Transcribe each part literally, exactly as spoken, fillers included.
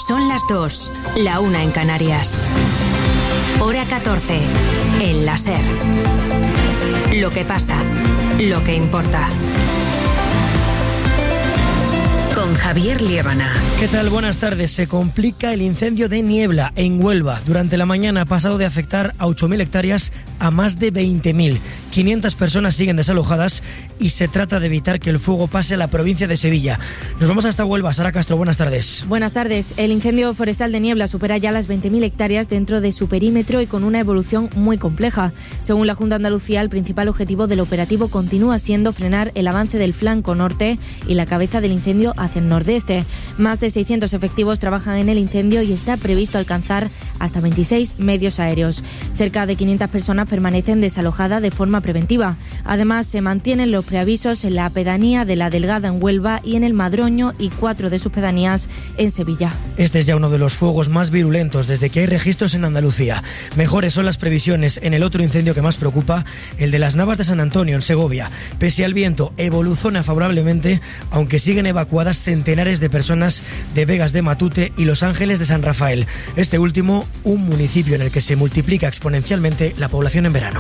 Son las dos, la una en Canarias. Hora catorce, en la SER. Lo que pasa, lo que importa. Con Javier Liébana. ¿Qué tal? Buenas tardes. Se complica el incendio de Niebla, en Huelva. Durante la mañana ha pasado de afectar a ocho mil hectáreas a más de veinte mil. quinientas personas siguen desalojadas y se trata de evitar que el fuego pase a la provincia de Sevilla. Nos vamos hasta Huelva. Sara Castro, buenas tardes. Buenas tardes. El incendio forestal de Niebla supera ya las veinte mil hectáreas dentro de su perímetro y con una evolución muy compleja. Según la Junta de Andalucía, el principal objetivo del operativo continúa siendo frenar el avance del flanco norte y la cabeza del incendio hacia el nordeste. Más de seiscientos efectivos trabajan en el incendio y está previsto alcanzar hasta veintiséis medios aéreos. Cerca de quinientas personas permanecen desalojadas de forma preventiva. Además, se mantienen los preavisos en la pedanía de La Delgada en Huelva y en el Madroño y cuatro de sus pedanías en Sevilla. Este es ya uno de los fuegos más virulentos desde que hay registros en Andalucía. Mejores son las previsiones en el otro incendio que más preocupa, el de las Navas de San Antonio en Segovia. Pese al viento, evoluciona favorablemente, aunque siguen evacuadas centenares de personas de Vegas de Matute y Los Ángeles de San Rafael. Este último, un municipio en el que se multiplica exponencialmente la población en verano.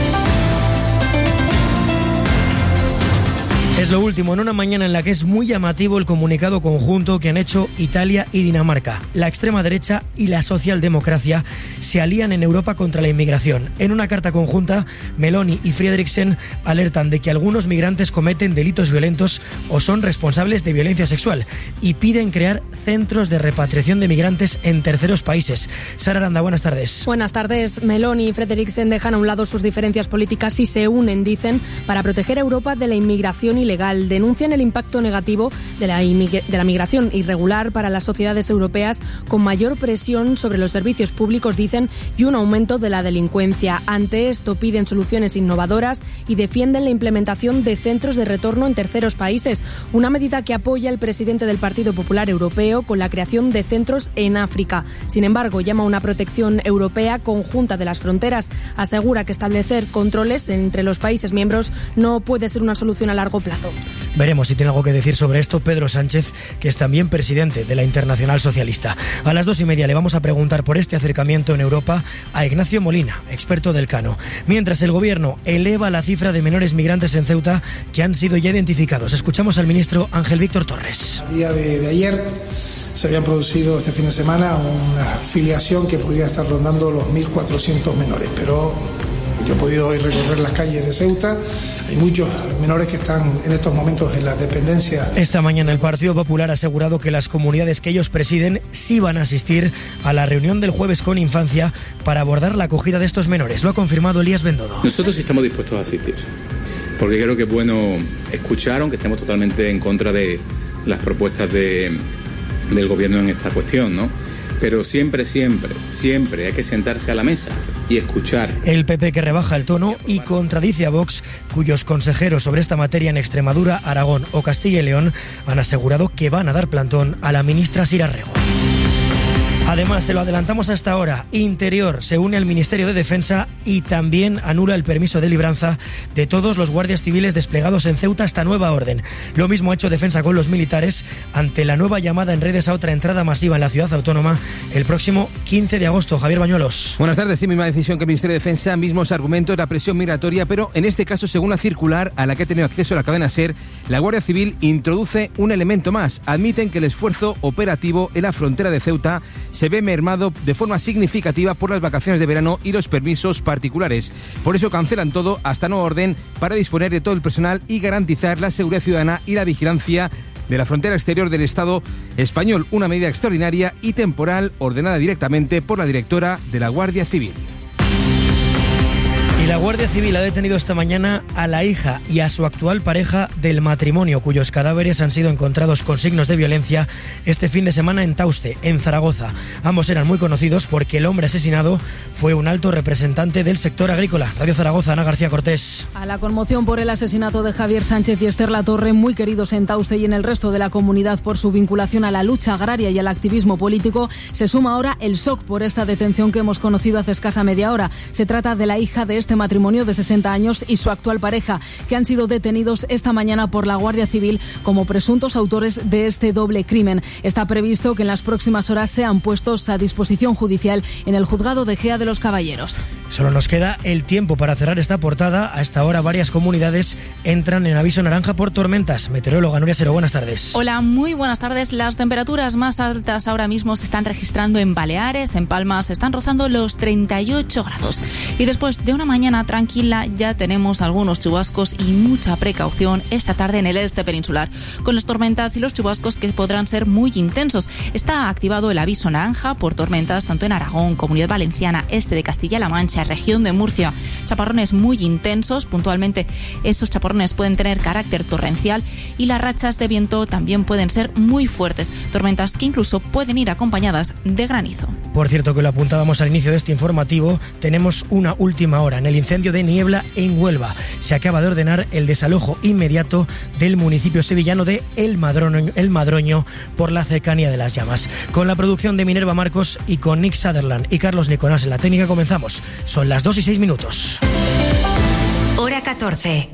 Es lo último en una mañana en la que es muy llamativo el comunicado conjunto que han hecho Italia y Dinamarca. La extrema derecha y la socialdemocracia se alían en Europa contra la inmigración. En una carta conjunta, Meloni y Frederiksen alertan de que algunos migrantes cometen delitos violentos o son responsables de violencia sexual y piden crear centros de repatriación de migrantes en terceros países. Sara Aranda, buenas tardes. Buenas tardes. Meloni y Frederiksen dejan a un lado sus diferencias políticas y se unen, dicen, para proteger a Europa de la inmigración y legal. Denuncian el impacto negativo de la, de la migración irregular para las sociedades europeas, con mayor presión sobre los servicios públicos, dicen, y un aumento de la delincuencia. Ante esto piden soluciones innovadoras y defienden la implementación de centros de retorno en terceros países, una medida que apoya el presidente del Partido Popular Europeo con la creación de centros en África. Sin embargo, llama a una protección europea conjunta de las fronteras. Asegura que establecer controles entre los países miembros no puede ser una solución a largo plazo. Veremos si tiene algo que decir sobre esto Pedro Sánchez, que es también presidente de la Internacional Socialista. A las dos y media le vamos a preguntar por este acercamiento en Europa a Ignacio Molina, experto del Cano. Mientras el gobierno eleva la cifra de menores migrantes en Ceuta que han sido ya identificados. Escuchamos al ministro Ángel Víctor Torres. A día de, de ayer se habían producido este fin de semana una filiación que podría estar rondando los mil cuatrocientos menores, pero yo he podido hoy recorrer las calles de Ceuta. Hay muchos menores que están en estos momentos en la dependencia. Esta mañana el Partido Popular ha asegurado que las comunidades que ellos presiden sí van a asistir a la reunión del jueves con Infancia para abordar la acogida de estos menores. Lo ha confirmado Elías Bendodo. Nosotros estamos dispuestos a asistir, porque creo que es bueno escuchar, aunque estemos totalmente en contra de las propuestas de, del gobierno en esta cuestión, ¿no? Pero siempre, siempre, siempre hay que sentarse a la mesa y escuchar. El P P que rebaja el tono y contradice a Vox, cuyos consejeros sobre esta materia en Extremadura, Aragón o Castilla y León han asegurado que van a dar plantón a la ministra Sira Rego. Además, se lo adelantamos hasta ahora, Interior se une al Ministerio de Defensa y también anula el permiso de libranza de todos los guardias civiles desplegados en Ceuta hasta nueva orden. Lo mismo ha hecho Defensa con los militares ante la nueva llamada en redes a otra entrada masiva en la ciudad autónoma el próximo quince de agosto. Javier Bañuelos. Buenas tardes. Sí, misma decisión que el Ministerio de Defensa, mismos argumentos, la presión migratoria, pero en este caso, según la circular a la que ha tenido acceso la cadena SER, la Guardia Civil introduce un elemento más. Admiten que el esfuerzo operativo en la frontera de Ceuta se ve mermado de forma significativa por las vacaciones de verano y los permisos particulares. Por eso cancelan todo hasta nueva orden para disponer de todo el personal y garantizar la seguridad ciudadana y la vigilancia de la frontera exterior del Estado español, una medida extraordinaria y temporal ordenada directamente por la directora de la Guardia Civil. La Guardia Civil ha detenido esta mañana a la hija y a su actual pareja del matrimonio, cuyos cadáveres han sido encontrados con signos de violencia este fin de semana en Tauste, en Zaragoza. Ambos eran muy conocidos porque el hombre asesinado fue un alto representante del sector agrícola. Radio Zaragoza, Ana García Cortés. A la conmoción por el asesinato de Javier Sánchez y Esther Latorre, muy queridos en Tauste y en el resto de la comunidad por su vinculación a la lucha agraria y al activismo político, se suma ahora el shock por esta detención que hemos conocido hace escasa media hora. Se trata de la hija de este matrimonio de sesenta años y su actual pareja, que han sido detenidos esta mañana por la Guardia Civil como presuntos autores de este doble crimen. Está previsto que en las próximas horas sean puestos a disposición judicial en el juzgado de Gea de los Caballeros. Solo nos queda el tiempo para cerrar esta portada. A esta hora varias comunidades entran en aviso naranja por tormentas. Meteoróloga Nuria Sero, buenas tardes. Hola, muy buenas tardes. Las temperaturas más altas ahora mismo se están registrando en Baleares, en Palma se están rozando los treinta y ocho grados. Y después de una mañana tranquila ya tenemos algunos chubascos y mucha precaución esta tarde en el este peninsular, con las tormentas y los chubascos que podrán ser muy intensos. Está activado el aviso naranja por tormentas tanto en Aragón, Comunidad Valenciana, este de Castilla-La Mancha, región de Murcia. Chaparrones muy intensos, puntualmente esos chaparrones pueden tener carácter torrencial y las rachas de viento también pueden ser muy fuertes, tormentas que incluso pueden ir acompañadas de granizo. Por cierto, que lo apuntábamos al inicio de este informativo, tenemos una última hora en el incendio de Niebla en Huelva. Se acaba de ordenar el desalojo inmediato del municipio sevillano de El Madroño, El Madroño por la cercanía de las llamas. Con la producción de Minerva Marcos y con Nick Sutherland y Carlos Nicolás en la técnica comenzamos. Son las dos y seis minutos. Hora catorce.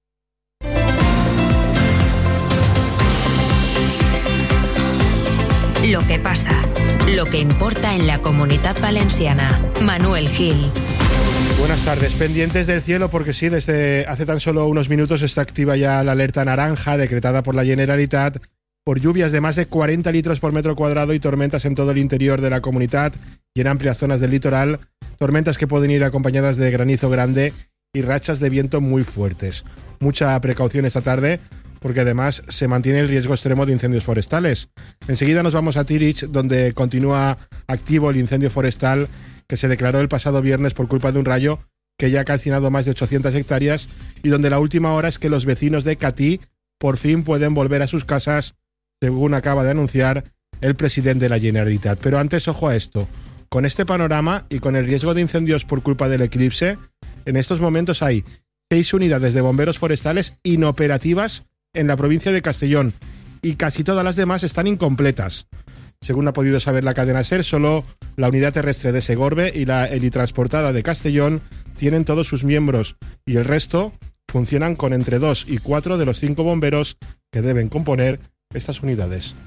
Lo que pasa, lo que importa en la Comunidad Valenciana. Manuel Gil. Buenas tardes, pendientes del cielo porque sí, desde hace tan solo unos minutos está activa ya la alerta naranja decretada por la Generalitat por lluvias de más de cuarenta litros por metro cuadrado y tormentas en todo el interior de la comunidad y en amplias zonas del litoral, tormentas que pueden ir acompañadas de granizo grande y rachas de viento muy fuertes. Mucha precaución esta tarde porque además se mantiene el riesgo extremo de incendios forestales. Enseguida nos vamos a Tirich, donde continúa activo el incendio forestal que se declaró el pasado viernes por culpa de un rayo que ya ha calcinado más de ochocientas hectáreas y donde la última hora es que los vecinos de Catí por fin pueden volver a sus casas, según acaba de anunciar el presidente de la Generalitat. Pero antes, ojo a esto. Con este panorama y con el riesgo de incendios por culpa del eclipse, en estos momentos hay seis unidades de bomberos forestales inoperativas en la provincia de Castellón y casi todas las demás están incompletas. Según ha podido saber la cadena SER, solo la unidad terrestre de Segorbe y la helitransportada de Castellón tienen todos sus miembros y el resto funcionan con entre dos y cuatro de los cinco bomberos que deben componer estas unidades.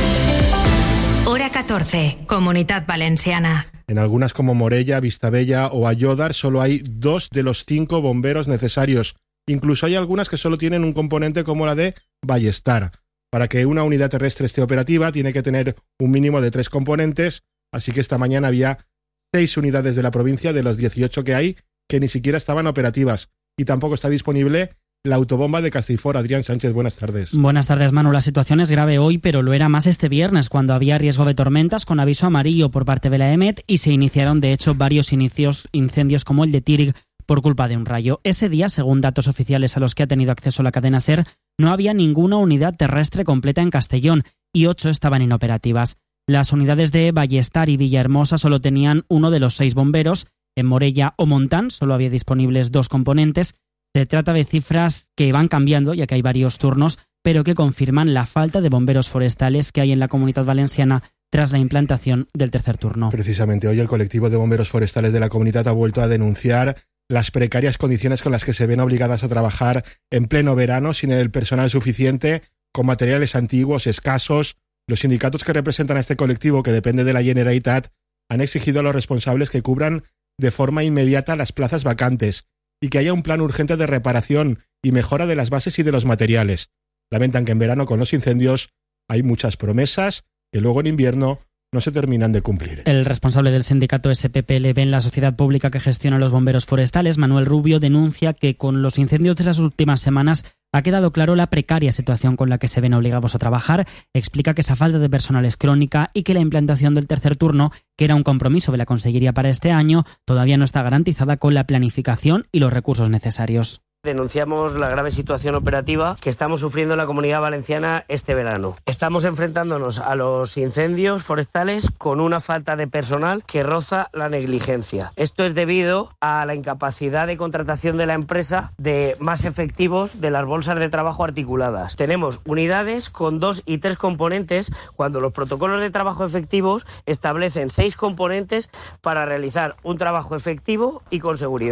Hora catorce, Comunidad Valenciana. En algunas como Morella, Vistabella o Ayodar solo hay dos de los cinco bomberos necesarios. Incluso hay algunas que solo tienen un componente como la de Ballestar. Para que una unidad terrestre esté operativa tiene que tener un mínimo de tres componentes, así que esta mañana había seis unidades de la provincia de los dieciocho que hay que ni siquiera estaban operativas y tampoco está disponible la autobomba de Castellfort. Adrián Sánchez, buenas tardes. Buenas tardes, Manu. La situación es grave hoy, pero lo era más este viernes, cuando había riesgo de tormentas con aviso amarillo por parte de la EMET y se iniciaron, de hecho, varios inicios, incendios como el de Tírig por culpa de un rayo. Ese día, según datos oficiales a los que ha tenido acceso la cadena SER, no había ninguna unidad terrestre completa en Castellón y ocho estaban inoperativas. Las unidades de Ballestar y Villahermosa solo tenían uno de los seis bomberos. En Morella o Montán solo había disponibles dos componentes. Se trata de cifras que van cambiando, ya que hay varios turnos, pero que confirman la falta de bomberos forestales que hay en la Comunidad Valenciana tras la implantación del tercer turno. Precisamente hoy el colectivo de bomberos forestales de la comunidad ha vuelto a denunciar las precarias condiciones con las que se ven obligadas a trabajar en pleno verano sin el personal suficiente, con materiales antiguos, escasos. Los sindicatos que representan a este colectivo, que depende de la Generalitat, han exigido a los responsables que cubran de forma inmediata las plazas vacantes y que haya un plan urgente de reparación y mejora de las bases y de los materiales. Lamentan que en verano con los incendios hay muchas promesas que luego en invierno no se terminan de cumplir. El responsable del sindicato S P P L B en la sociedad pública que gestiona los bomberos forestales, Manuel Rubio, denuncia que con los incendios de las últimas semanas ha quedado claro la precaria situación con la que se ven obligados a trabajar. Explica que esa falta de personal es crónica y que la implantación del tercer turno, que era un compromiso de la Consellería para este año, todavía no está garantizada con la planificación y los recursos necesarios. Denunciamos la grave situación operativa que estamos sufriendo en la Comunidad Valenciana este verano. Estamos enfrentándonos a los incendios forestales con una falta de personal que roza la negligencia. Esto es debido a la incapacidad de contratación de la empresa de más efectivos de las bolsas de trabajo articuladas. Tenemos unidades con dos y tres componentes cuando los protocolos de trabajo efectivos establecen seis componentes para realizar un trabajo efectivo y con seguridad.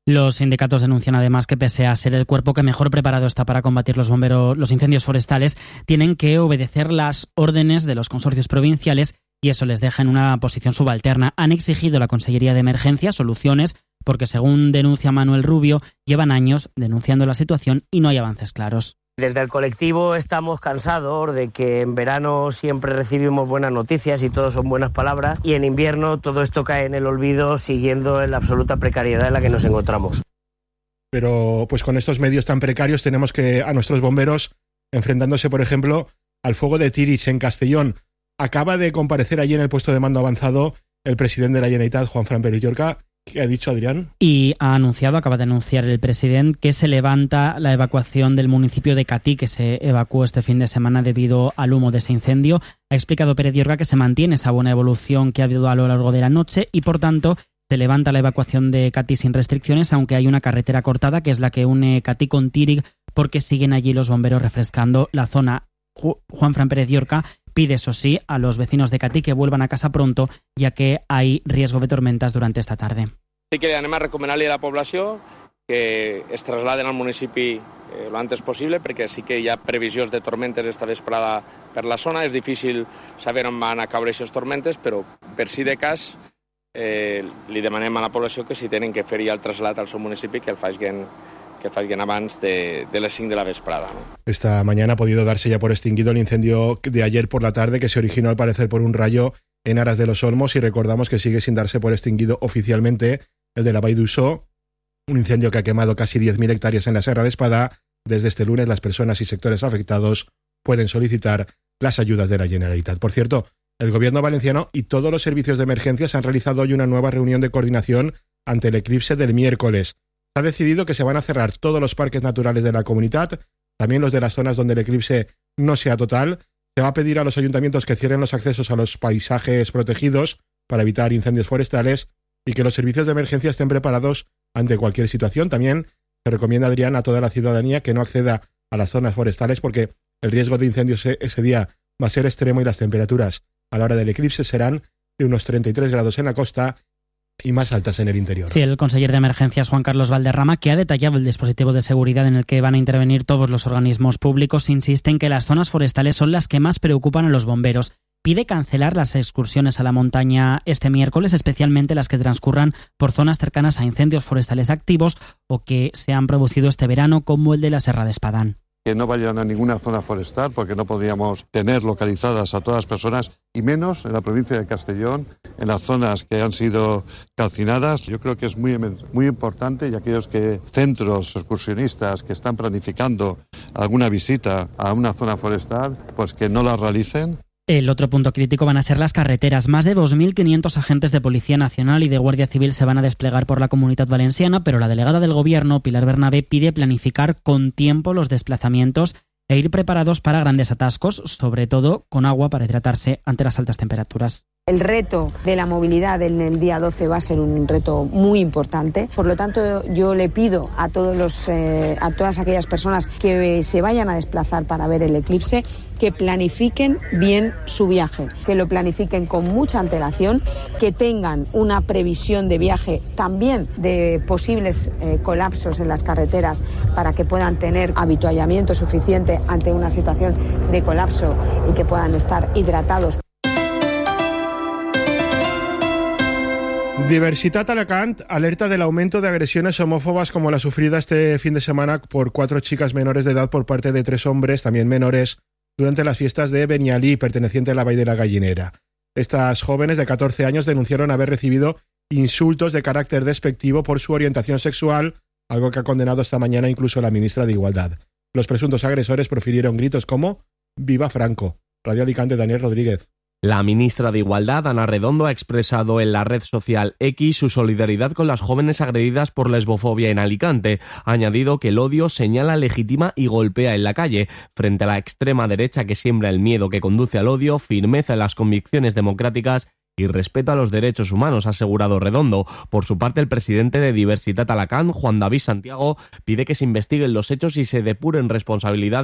Los sindicatos denuncian además que pese a ser el cuerpo que mejor preparado está para combatir los bomberos, los incendios forestales, tienen que obedecer las órdenes de los consorcios provinciales y eso les deja en una posición subalterna. Han exigido a la Consellería de Emergencias soluciones porque, según denuncia Manuel Rubio, llevan años denunciando la situación y no hay avances claros. Desde el colectivo estamos cansados de que en verano siempre recibimos buenas noticias y todo son buenas palabras y en invierno todo esto cae en el olvido siguiendo en la absoluta precariedad en la que nos encontramos. Pero pues con estos medios tan precarios tenemos que a nuestros bomberos enfrentándose, por ejemplo, al fuego de Tírig en Castellón. Acaba de comparecer allí en el puesto de mando avanzado el presidente de la Generalitat, Juanfran Pérez Llorca. ¿Qué ha dicho, Adrián? Y ha anunciado, acaba de anunciar el presidente, que se levanta la evacuación del municipio de Catí, que se evacuó este fin de semana debido al humo de ese incendio. Ha explicado Pérez Llorca que se mantiene esa buena evolución que ha habido a lo largo de la noche y, por tanto, se levanta la evacuación de Catí sin restricciones, aunque hay una carretera cortada, que es la que une Catí con Tírig, porque siguen allí los bomberos refrescando la zona. Juanfran Pérez Llorca pide, eso sí, a los vecinos de Catí que vuelvan a casa pronto, ya que hay riesgo de tormentas durante esta tarde. Sí que anem a recomanar-li a la població que es traslladen al municipi eh, lo antes possible, perquè sí que hi ha previsions de tormentes esta vesprada per la zona. És difícil saber on van a caure aquestes tormentes, però per si de cas eh, li demanem a la població que si tenen que fer ja el trasllat al seu municipi que el facin que fallen antes de, de las cinco de la vesprada, ¿no? Esta mañana ha podido darse ya por extinguido el incendio de ayer por la tarde, que se originó al parecer por un rayo en Aras de los Olmos, y recordamos que sigue sin darse por extinguido oficialmente el de la Vall d'Uixó, un incendio que ha quemado casi diez mil hectáreas en la Serra de Espadà. Desde este lunes las personas y sectores afectados pueden solicitar las ayudas de la Generalitat. Por cierto, el gobierno valenciano y todos los servicios de emergencias han realizado hoy una nueva reunión de coordinación ante el eclipse del miércoles. Ha decidido que se van a cerrar todos los parques naturales de la comunidad, también los de las zonas donde el eclipse no sea total. Se va a pedir a los ayuntamientos que cierren los accesos a los paisajes protegidos para evitar incendios forestales y que los servicios de emergencia estén preparados ante cualquier situación. También se recomienda, Adrián, a toda la ciudadanía que no acceda a las zonas forestales porque el riesgo de incendios ese día va a ser extremo y las temperaturas a la hora del eclipse serán de unos treinta y tres grados en la costa y más altas en el interior. Sí, el conseller de Emergencias, Juan Carlos Valderrama, que ha detallado el dispositivo de seguridad en el que van a intervenir todos los organismos públicos, insiste en que las zonas forestales son las que más preocupan a los bomberos. Pide cancelar las excursiones a la montaña este miércoles, especialmente las que transcurran por zonas cercanas a incendios forestales activos o que se han producido este verano, como el de la Serra de Espadán. Que no vayan a ninguna zona forestal porque no podríamos tener localizadas a todas las personas, y menos en la provincia de Castellón, en las zonas que han sido calcinadas. Yo creo que es muy, muy importante, y aquellos que centros excursionistas que están planificando alguna visita a una zona forestal, pues que no la realicen. El otro punto crítico van a ser las carreteras. Más de dos mil quinientos agentes de Policía Nacional y de Guardia Civil se van a desplegar por la Comunitat Valenciana, pero la delegada del Gobierno, Pilar Bernabé, pide planificar con tiempo los desplazamientos e ir preparados para grandes atascos, sobre todo con agua para hidratarse ante las altas temperaturas. El reto de la movilidad en el día doce va a ser un reto muy importante. Por lo tanto, yo le pido a todos los, eh, a todas aquellas personas que se vayan a desplazar para ver el eclipse, que planifiquen bien su viaje, que lo planifiquen con mucha antelación, que tengan una previsión de viaje también de posibles eh, colapsos en las carreteras para que puedan tener habituallamiento suficiente ante una situación de colapso y que puedan estar hidratados. Diversitat Alacant alerta del aumento de agresiones homófobas como la sufrida este fin de semana por cuatro chicas menores de edad por parte de tres hombres, también menores, durante las fiestas de Benialí, perteneciente a la Vall de la Gallinera. Estas jóvenes de catorce años denunciaron haber recibido insultos de carácter despectivo por su orientación sexual, algo que ha condenado esta mañana incluso la ministra de Igualdad. Los presuntos agresores profirieron gritos como «Viva Franco». Radio Alicante, Daniel Rodríguez. La ministra de Igualdad, Ana Redondo, ha expresado en la red social X su solidaridad con las jóvenes agredidas por lesbofobia en Alicante. Ha añadido que el odio señala, legitima y golpea en la calle. Frente a la extrema derecha que siembra el miedo que conduce al odio, firmeza en las convicciones democráticas y respeto a los derechos humanos, ha asegurado Redondo. Por su parte, el presidente de Diversitat Alacant, Juan David Santiago, pide que se investiguen los hechos y se depuren responsabilidades,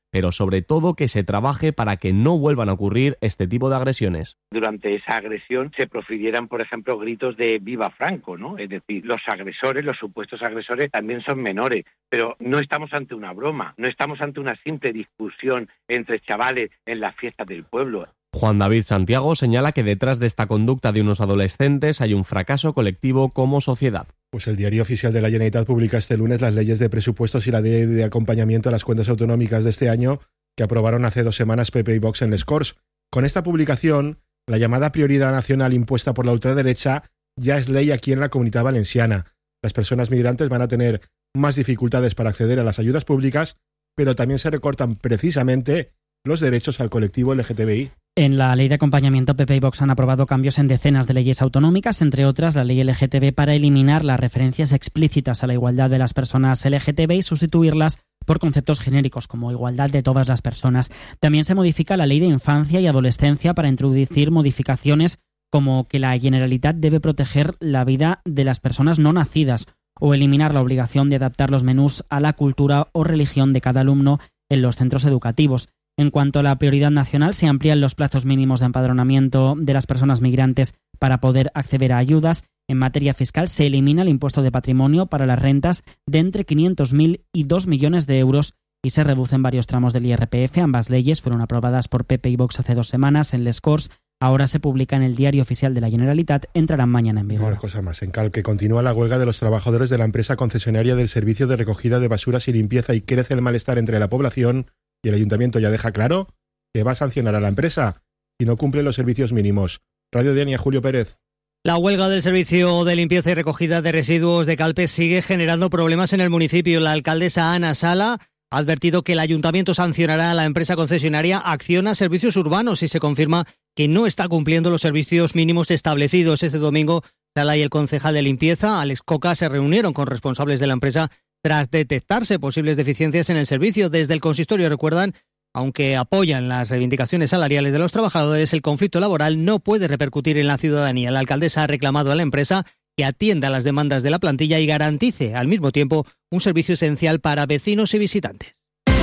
pero sobre todo que se trabaje para que no vuelvan a ocurrir este tipo de agresiones. Durante esa agresión se profirieran, por ejemplo, gritos de viva Franco, ¿no? Es decir, los agresores, los supuestos agresores también son menores, pero no estamos ante una broma, no estamos ante una simple discusión entre chavales en las fiestas del pueblo. Juan David Santiago señala que detrás de esta conducta de unos adolescentes hay un fracaso colectivo como sociedad. Pues el Diario Oficial de la Generalitat publica este lunes las leyes de presupuestos y la ley de acompañamiento a las cuentas autonómicas de este año que aprobaron hace dos semanas P P y Vox en les Corts. Con esta publicación, la llamada prioridad nacional impuesta por la ultraderecha ya es ley aquí en la Comunitat Valenciana. Las personas migrantes van a tener más dificultades para acceder a las ayudas públicas, pero también se recortan precisamente los derechos al colectivo L G T B I. En la ley de acompañamiento, P P y Vox han aprobado cambios en decenas de leyes autonómicas, entre otras la ley L G T B, para eliminar las referencias explícitas a la igualdad de las personas L G T B y sustituirlas por conceptos genéricos como igualdad de todas las personas. También se modifica la ley de infancia y adolescencia para introducir modificaciones como que la Generalitat debe proteger la vida de las personas no nacidas o eliminar la obligación de adaptar los menús a la cultura o religión de cada alumno en los centros educativos. En cuanto a la prioridad nacional, se amplían los plazos mínimos de empadronamiento de las personas migrantes para poder acceder a ayudas. En materia fiscal, se elimina el impuesto de patrimonio para las rentas de entre quinientos mil y dos millones de euros y se reducen varios tramos del I R P F. Ambas leyes fueron aprobadas por P P y Vox hace dos semanas en les Corts. Ahora se publica en el Diario Oficial de la Generalitat. Entrarán mañana en vigor. Una cosa más. En Calpe continúa la huelga de los trabajadores de la empresa concesionaria del servicio de recogida de basuras y limpieza y crece el malestar entre la población. Y el ayuntamiento ya deja claro que va a sancionar a la empresa si no cumple los servicios mínimos. Radio Denia, Julio Pérez. La huelga del servicio de limpieza y recogida de residuos de Calpe sigue generando problemas en el municipio. La alcaldesa Ana Sala ha advertido que el ayuntamiento sancionará a la empresa concesionaria Acciona Servicios Urbanos si se confirma que no está cumpliendo los servicios mínimos establecidos. Este domingo, Sala y el concejal de limpieza, Alex Coca, se reunieron con responsables de la empresa tras detectarse posibles deficiencias en el servicio. Desde el consistorio recuerdan, aunque apoyan las reivindicaciones salariales de los trabajadores, el conflicto laboral no puede repercutir en la ciudadanía. La alcaldesa ha reclamado a la empresa que atienda las demandas de la plantilla y garantice al mismo tiempo un servicio esencial para vecinos y visitantes.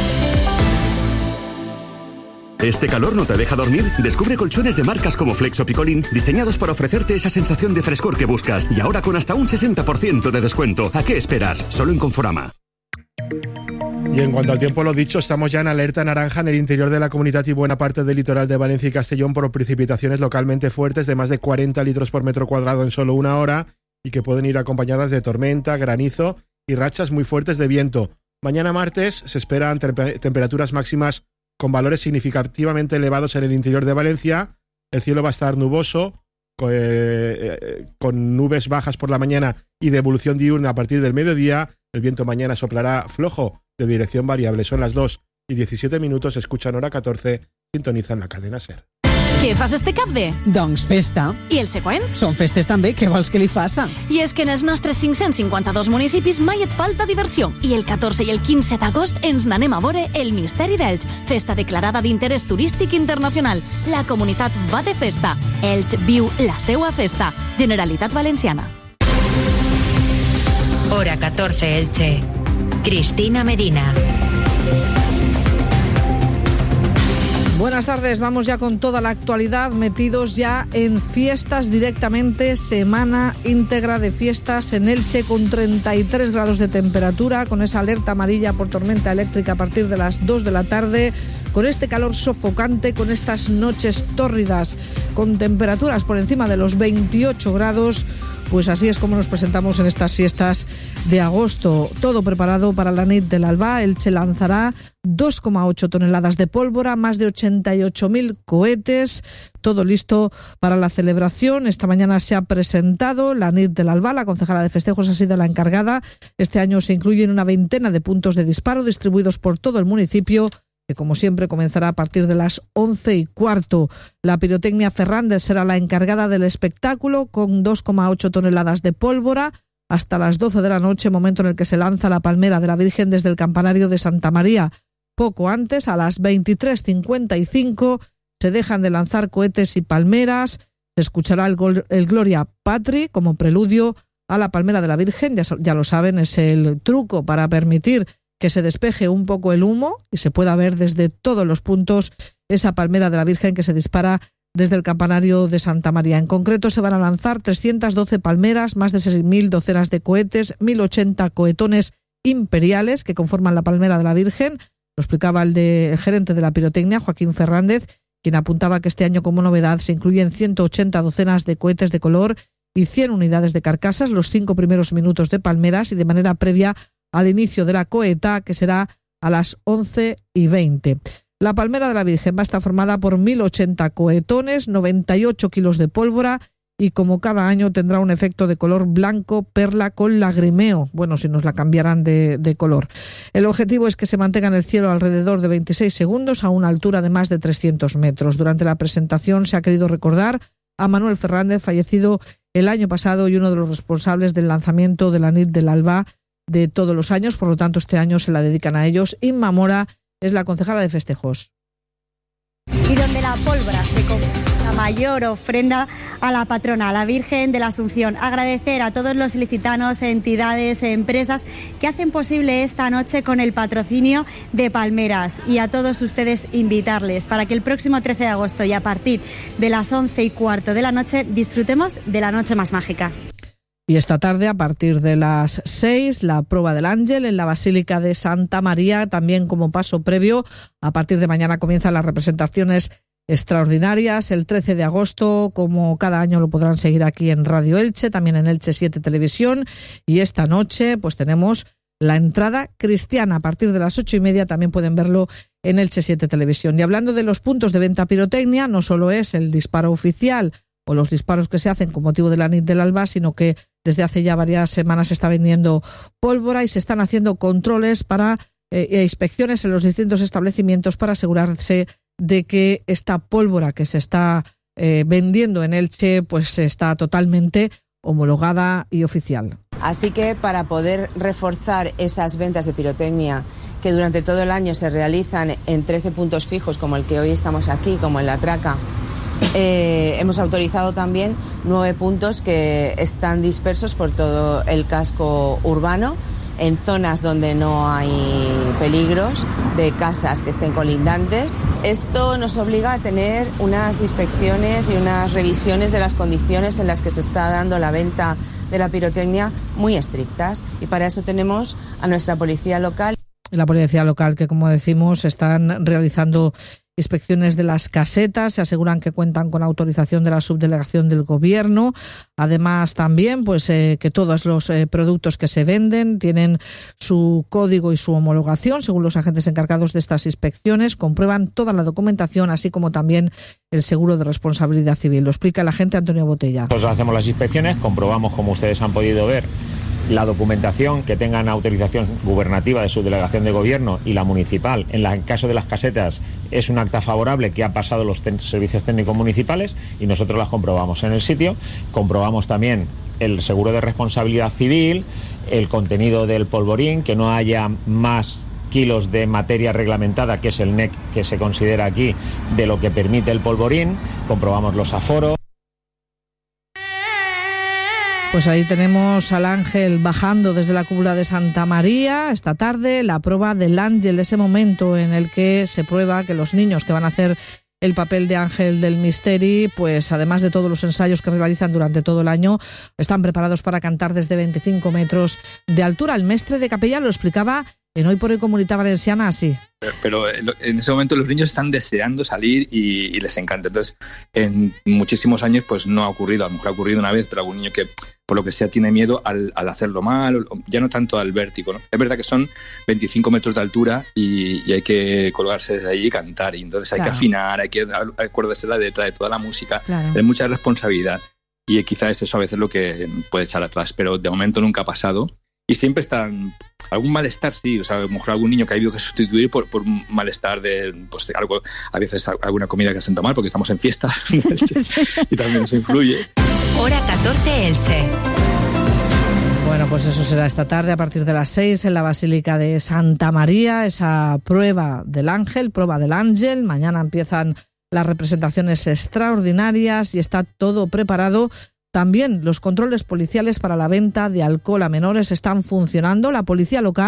¿Este calor no te deja dormir? Descubre colchones de marcas como Flex o Picolín, diseñados para ofrecerte esa sensación de frescor que buscas, y ahora con hasta un sesenta por ciento de descuento. ¿A qué esperas? Solo en Conforama. Y en cuanto al tiempo, lo dicho, estamos ya en alerta naranja en el interior de la comunidad y buena parte del litoral de Valencia y Castellón por precipitaciones localmente fuertes de más de cuarenta litros por metro cuadrado en solo una hora y que pueden ir acompañadas de tormenta, granizo y rachas muy fuertes de viento. Mañana martes se esperan temp- temperaturas máximas con valores significativamente elevados en el interior de Valencia. El cielo va a estar nuboso, con, eh, con nubes bajas por la mañana y de evolución diurna a partir del mediodía. El viento mañana soplará flojo, de dirección variable. Son las dos y diecisiete minutos, escuchan hora catorce, sintonizan la cadena SER. Què fas este cap de? Doncs festa. I el següent? Són festes també, què vols que li faça? I és que en els nostres cinc-cents cinquanta-dos municipis mai et falta diversió. I el catorze i el quinze d'agost ens n'anem a veure el Misteri d'Elx, festa declarada d'interès turístic internacional. La comunitat va de festa. Elx viu la seua festa. Generalitat Valenciana. Hora catorce Elche. Cristina Medina. Buenas tardes, vamos ya con toda la actualidad, metidos ya en fiestas directamente, semana íntegra de fiestas en Elche con treinta y tres grados de temperatura, con esa alerta amarilla por tormenta eléctrica a partir de las dos de la tarde, con este calor sofocante, con estas noches tórridas, con temperaturas por encima de los veintiocho grados. Pues así es como nos presentamos en estas fiestas de agosto. Todo preparado para la nit del Albá. Elche lanzará dos coma ocho toneladas de pólvora, más de ochenta y ocho mil cohetes. Todo listo para la celebración. Esta mañana se ha presentado la nit del Albá. La concejala de festejos ha sido la encargada. Este año se incluyen una veintena de puntos de disparo distribuidos por todo el municipio, que como siempre comenzará a partir de las once y cuarto. La pirotecnia Fernández será la encargada del espectáculo con dos coma ocho toneladas de pólvora hasta las doce de la noche, momento en el que se lanza la palmera de la Virgen desde el campanario de Santa María. Poco antes, a las veintitrés cincuenta y cinco, se dejan de lanzar cohetes y palmeras. Se escuchará el, gol, el Gloria Patri como preludio a la palmera de la Virgen. Ya, ya lo saben, es el truco para permitir que se despeje un poco el humo y se pueda ver desde todos los puntos esa palmera de la Virgen que se dispara desde el campanario de Santa María. En concreto se van a lanzar trescientas doce palmeras, más de seis mil docenas de cohetes, mil ochenta cohetones imperiales que conforman la palmera de la Virgen. Lo explicaba el, de, el gerente de la pirotecnia, Joaquín Fernández, quien apuntaba que este año como novedad se incluyen ciento ochenta docenas de cohetes de color y cien unidades de carcasas, los cinco primeros minutos de palmeras y de manera previa al inicio de la coheta, que será a las once y veinte. La palmera de la Virgen va a estar formada por mil ochenta cohetones, noventa y ocho kilos de pólvora y como cada año tendrá un efecto de color blanco perla con lagrimeo, bueno, si nos la cambiaran de, de color. El objetivo es que se mantenga en el cielo alrededor de veintiséis segundos a una altura de más de trescientos metros. Durante la presentación se ha querido recordar a Manuel Fernández, fallecido el año pasado y uno de los responsables del lanzamiento de la nit del Alba de todos los años, por lo tanto este año se la dedican a ellos. Inma Mora es la concejala de festejos. Y donde la pólvora se come la mayor ofrenda a la patrona, a la Virgen de la Asunción. Agradecer a todos los ilicitanos, entidades, empresas que hacen posible esta noche con el patrocinio de Palmeras, y a todos ustedes invitarles para que el próximo trece de agosto y a partir de las once y cuarto de la noche disfrutemos de la noche más mágica. Y esta tarde, a partir de las seis, la prueba del Ángel en la Basílica de Santa María, también como paso previo. A partir de mañana comienzan las representaciones extraordinarias. El trece de agosto, como cada año, lo podrán seguir aquí en Radio Elche, también en Elche siete Televisión. Y esta noche, pues tenemos la entrada cristiana. A partir de las ocho y media también pueden verlo en Elche siete Televisión. Y hablando de los puntos de venta pirotecnia, no solo es el disparo oficial o los disparos que se hacen con motivo de la nit del Alba, sino que desde hace ya varias semanas se está vendiendo pólvora y se están haciendo controles para eh, inspecciones en los distintos establecimientos para asegurarse de que esta pólvora que se está eh, vendiendo en Elche pues está totalmente homologada y oficial. Así que para poder reforzar esas ventas de pirotecnia que durante todo el año se realizan en trece puntos fijos, como el que hoy estamos aquí, como en La Traca, Eh, hemos autorizado también nueve puntos que están dispersos por todo el casco urbano, en zonas donde no hay peligros, de casas que estén colindantes. Esto nos obliga a tener unas inspecciones y unas revisiones de las condiciones en las que se está dando la venta de la pirotecnia muy estrictas, y para eso tenemos a nuestra policía local. La policía local que, como decimos, están realizando inspecciones de las casetas, se aseguran que cuentan con autorización de la subdelegación del gobierno. Además, también pues eh, que todos los eh, productos que se venden tienen su código y su homologación, según los agentes encargados de estas inspecciones. Comprueban toda la documentación, así como también el seguro de responsabilidad civil. Lo explica el agente Antonio Botella. Nosotros hacemos las inspecciones, comprobamos, como ustedes han podido ver, la documentación, que tengan autorización gubernativa de su delegación de gobierno y la municipal. En el caso de las casetas es un acta favorable que ha pasado los ten- servicios técnicos municipales y nosotros las comprobamos en el sitio. Comprobamos también el seguro de responsabilidad civil, el contenido del polvorín, que no haya más kilos de materia reglamentada, que es el N E C que se considera aquí, de lo que permite el polvorín. Comprobamos los aforos. Pues ahí tenemos al ángel bajando desde la cúpula de Santa María. Esta tarde la prueba del ángel, ese momento en el que se prueba que los niños que van a hacer el papel de ángel del misteri, pues además de todos los ensayos que realizan durante todo el año, están preparados para cantar desde veinticinco metros de altura. El mestre de capella lo explicaba en Hoy por Hoy Comunidad Valenciana así. Pero en ese momento los niños están deseando salir y, y les encanta. Entonces, en muchísimos años pues no ha ocurrido, a lo mejor ha ocurrido una vez, pero algún niño que por lo que sea tiene miedo al, al hacerlo mal, ya no tanto al vértigo, ¿no? Es verdad que son veinticinco metros de altura y, y hay que colgarse desde ahí y cantar, y entonces hay claro. que afinar, hay que acordarse la letra de toda la música, claro. Hay mucha responsabilidad y quizás es eso a veces lo que puede echar atrás, pero de momento nunca ha pasado. Y siempre están algún malestar, sí, o sea, a lo mejor algún niño que ha habido que sustituir por, por un malestar de, pues, de algo, a veces alguna comida que se han tomado porque estamos en fiesta y también eso influye. Hora catorce Elche. Bueno, pues eso será esta tarde a partir de las seis en la Basílica de Santa María, esa prueba del ángel, prueba del ángel. Mañana empiezan las representaciones extraordinarias y está todo preparado. También los controles policiales para la venta de alcohol a menores están funcionando. La policía local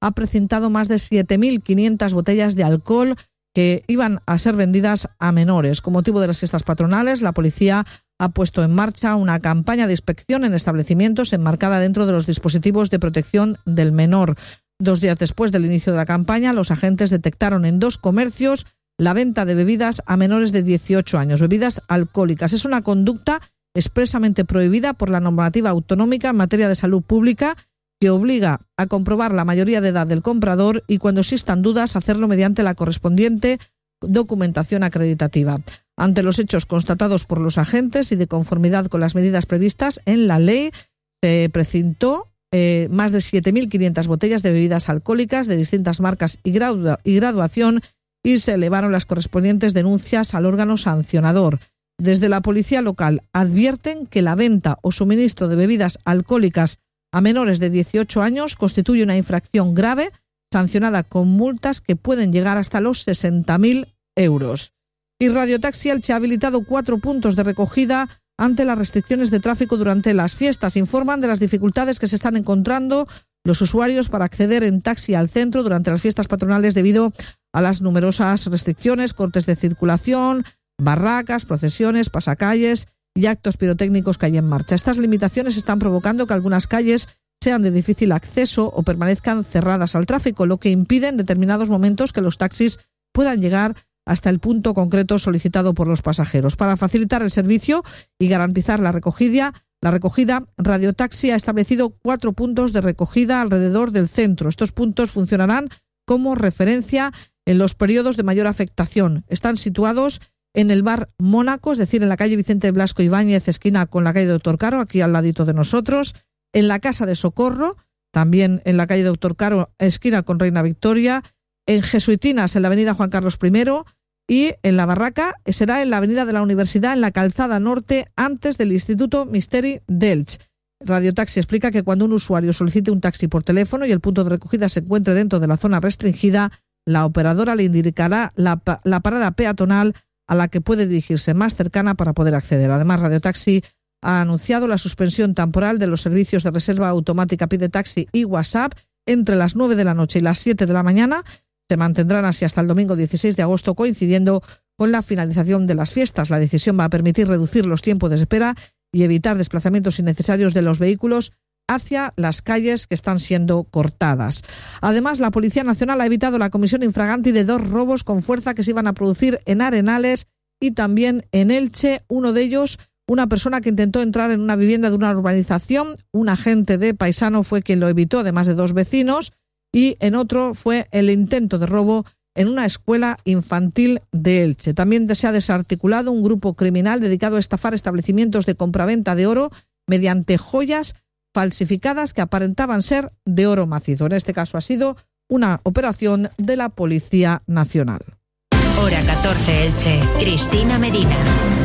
ha precintado más de siete mil quinientas botellas de alcohol que iban a ser vendidas a menores. Con motivo de las fiestas patronales, la policía ha puesto en marcha una campaña de inspección en establecimientos enmarcada dentro de los dispositivos de protección del menor. Dos días después del inicio de la campaña, los agentes detectaron en dos comercios la venta de bebidas a menores de dieciocho años, bebidas alcohólicas. Es una conducta expresamente prohibida por la normativa autonómica en materia de salud pública, que obliga a comprobar la mayoría de edad del comprador y, cuando existan dudas, hacerlo mediante la correspondiente documentación acreditativa. Ante los hechos constatados por los agentes y de conformidad con las medidas previstas en la ley, se precintó eh, más de siete mil quinientas botellas de bebidas alcohólicas de distintas marcas y, gradu- y graduación y se elevaron las correspondientes denuncias al órgano sancionador. Desde la policía local advierten que la venta o suministro de bebidas alcohólicas a menores de dieciocho años constituye una infracción grave, sancionada con multas que pueden llegar hasta los sesenta mil euros. Y Radio Taxi Elche ha habilitado cuatro puntos de recogida ante las restricciones de tráfico durante las fiestas. Informan de las dificultades que se están encontrando los usuarios para acceder en taxi al centro durante las fiestas patronales debido a las numerosas restricciones, cortes de circulación, barracas, procesiones, pasacalles y actos pirotécnicos que hay en marcha. Estas limitaciones están provocando que algunas calles sean de difícil acceso o permanezcan cerradas al tráfico, lo que impide en determinados momentos que los taxis puedan llegar hasta el punto concreto solicitado por los pasajeros. Para facilitar el servicio y garantizar la recogida, la recogida, Radio Taxi ha establecido cuatro puntos de recogida alrededor del centro. Estos puntos funcionarán como referencia en los periodos de mayor afectación. Están situados en el bar Mónaco, es decir, en la calle Vicente Blasco Ibáñez, esquina con la calle Doctor Caro, aquí al ladito de nosotros, en la Casa de Socorro, también en la calle Doctor Caro, esquina con Reina Victoria, en Jesuitinas, en la avenida Juan Carlos primero, y en la Barraca será en la avenida de la Universidad, en la Calzada Norte, antes del Instituto Misteri d'Elx. Radio Taxi explica que cuando un usuario solicite un taxi por teléfono y el punto de recogida se encuentre dentro de la zona restringida, la operadora le indicará la, la parada peatonal a la que puede dirigirse más cercana para poder acceder. Además, Radio Taxi ha anunciado la suspensión temporal de los servicios de reserva automática Pide Taxi y WhatsApp entre las nueve de la noche y las siete de la mañana. Se mantendrán así hasta el domingo dieciséis de agosto, coincidiendo con la finalización de las fiestas. La decisión va a permitir reducir los tiempos de espera y evitar desplazamientos innecesarios de los vehículos hacia las calles que están siendo cortadas. Además, la Policía Nacional ha evitado la comisión infraganti de dos robos con fuerza que se iban a producir en Arenales y también en Elche. Uno de ellos, una persona que intentó entrar en una vivienda de una urbanización. Un agente de Paisano fue quien lo evitó, además de dos vecinos. Y en otro fue el intento de robo en una escuela infantil de Elche. También se ha desarticulado un grupo criminal dedicado a estafar establecimientos de compraventa de oro mediante joyas falsificadas que aparentaban ser de oro macizo. En este caso ha sido una operación de la Policía Nacional. Hora catorce Elche. Cristina Medina.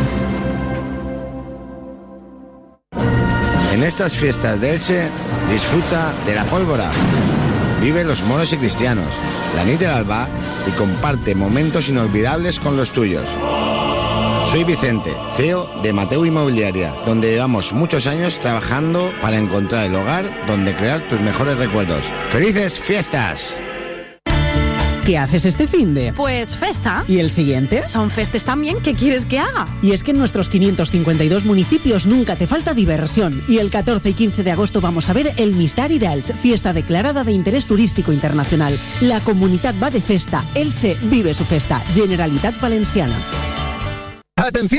En estas fiestas de Elche, disfruta de la pólvora. Vive los moros y cristianos, la nit del alba y comparte momentos inolvidables con los tuyos. Soy Vicente, C E O de Mateu Inmobiliaria, donde llevamos muchos años trabajando para encontrar el hogar donde crear tus mejores recuerdos. ¡Felices fiestas! ¿Qué haces este finde? Pues festa. ¿Y el siguiente? Son festes también, ¿qué quieres que haga? Y es que en nuestros quinientos cincuenta y dos municipios nunca te falta diversión. Y el catorce y quince de agosto vamos a ver el Misteri d'Elx, fiesta declarada de interés turístico internacional. La comunidad va de festa. Elche vive su festa. Generalitat Valenciana. ¡Atención!